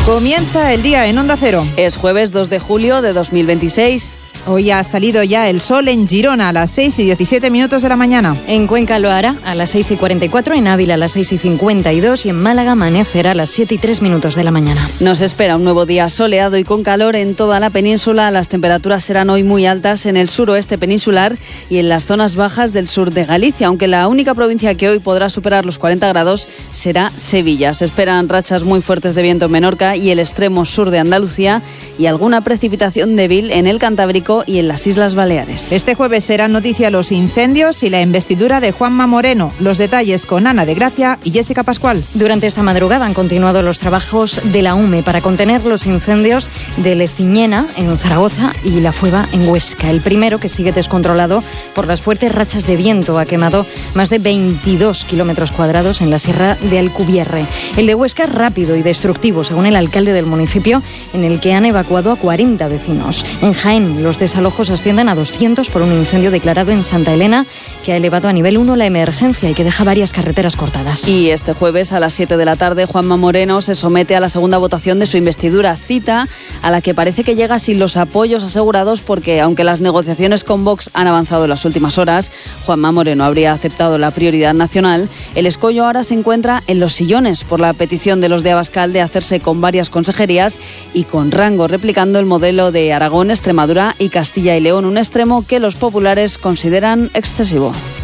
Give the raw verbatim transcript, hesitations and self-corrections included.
Comienza el día en Onda Cero. Es jueves dos de julio de dos mil veintiséis. Hoy ha salido ya el sol en Girona a las seis y diecisiete minutos de la mañana. En Cuenca lo hará a las seis y cuarenta y cuatro, en Ávila a las seis y cincuenta y dos y en Málaga amanecerá a las siete y tres minutos de la mañana. Nos espera un nuevo día soleado y con calor en toda la península. Las temperaturas serán hoy muy altas en el suroeste peninsular y en las zonas bajas del sur de Galicia, aunque la única provincia que hoy podrá superar los cuarenta grados será Sevilla. Se esperan rachas muy fuertes de viento en Menorca y el extremo sur de Andalucía y alguna precipitación débil en el Cantábrico y en las Islas Baleares. Este jueves serán noticia los incendios y la investidura de Juanma Moreno. Los detalles con Ana de Gracia y Jessica Pascual. Durante esta madrugada han continuado los trabajos de la U M E para contener los incendios de Leciñena en Zaragoza y La Fueva en Huesca. El primero, que sigue descontrolado por las fuertes rachas de viento, ha quemado más de veintidós kilómetros cuadrados en la sierra de Alcubierre. El de Huesca es rápido y destructivo, según el alcalde del municipio, en el que han evacuado a cuarenta vecinos. En Jaén, los desalojos ascienden a doscientos por un incendio declarado en Santa Elena, que ha elevado a nivel uno la emergencia y que deja varias carreteras cortadas. Y este jueves a las siete de la tarde, Juanma Moreno se somete a la segunda votación de su investidura, cita a la que parece que llega sin los apoyos asegurados porque, aunque las negociaciones con Vox han avanzado en las últimas horas, Juanma Moreno habría aceptado la prioridad nacional. El escollo ahora se encuentra en los sillones por la petición de los de Abascal de hacerse con varias consejerías y con rango, replicando el modelo de Aragón, Extremadura y Castilla y León, un extremo que los populares consideran excesivo.